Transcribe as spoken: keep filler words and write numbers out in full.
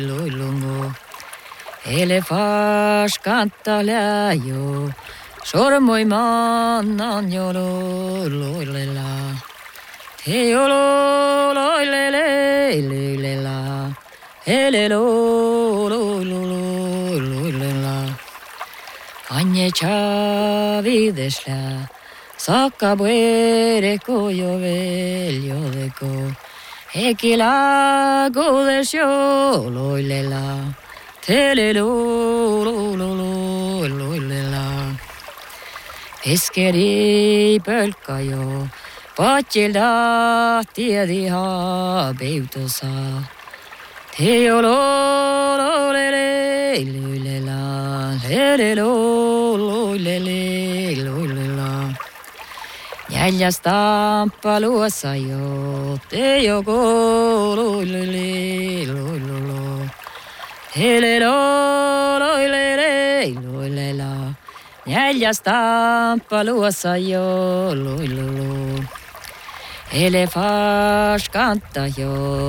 Luilungo, elefas kantalee jo, sormoi mannan jo loilela. Te jolo loilele loilela, elelo loilela. Anje chavidesla, sakka puereko jo veljo deko. Ekila godes jo loilela, telelo loilela. Peskeri pölkka jo, patsilda tiedi ha peutosa. Te jolo loilele loilela, telelo loilele loilela. Neljäs tamppa luossa jo, te joko loilele loilolo. Helelo loilele loilela. Neljäs tamppa luossa jo loilolo. Elefas kantaa jo.